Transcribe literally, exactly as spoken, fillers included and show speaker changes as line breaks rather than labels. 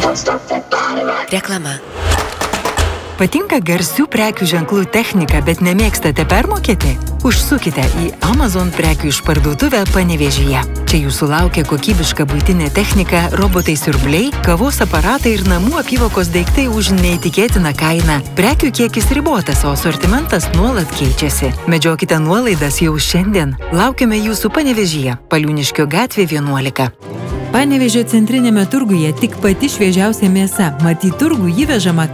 Reklama.
Patinka garsių prekių ženklų technika, bet nemėgstate permokėti? Užsukite į Amazon prekių išparduotuvę Panevėžyje. Čia jūsų laukia kokybiška buitinė technika, robotai siurbliai, kavos aparatai ir namų apyvokos daiktai už neįtikėtiną kainą. Prekių kiekis ribotas, o asortimentas nuolat keičiasi. Medžiokite nuolaidas jau šiandien. Laukiame jūsų Panevėžyje, Paliūniškio gatvė vienuolika.
Panevėžio centrinėme turguje tik pati šviežiausia mėsa. Mat į turgų įvežama